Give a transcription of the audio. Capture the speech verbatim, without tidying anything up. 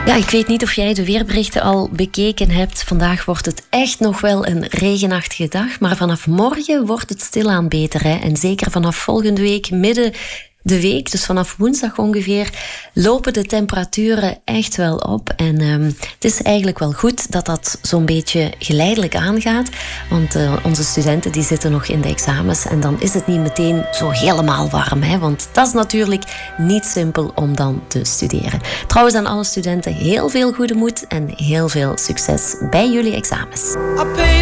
Ja, ik weet niet of jij de weerberichten al bekeken hebt. Vandaag wordt het echt nog wel een regenachtige dag. Maar vanaf morgen wordt het stilaan beter. Hè? En zeker vanaf volgende week, midden de week, dus vanaf woensdag ongeveer, lopen de temperaturen echt wel op. En um, het is eigenlijk wel goed dat dat zo'n beetje geleidelijk aangaat. Want uh, onze studenten die zitten nog in de examens. En dan is het niet meteen zo helemaal warm. Hè? Want dat is natuurlijk niet simpel om dan te studeren. Trouwens aan alle studenten heel veel goede moed en heel veel succes bij jullie examens.